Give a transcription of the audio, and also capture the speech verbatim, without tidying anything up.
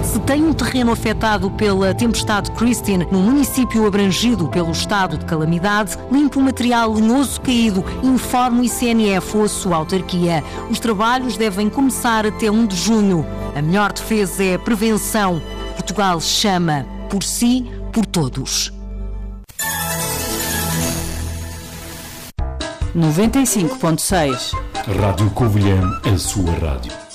Se tem um terreno afetado pela tempestade Christine num município abrangido pelo estado de calamidade, limpe o material lenhoso caído, informe o I C N F ou a sua autarquia. Os trabalhos devem começar até um de junho. A melhor defesa é a prevenção. Portugal chama por si, por todos. noventa e cinco ponto seis Rádio Covilhã, a sua rádio.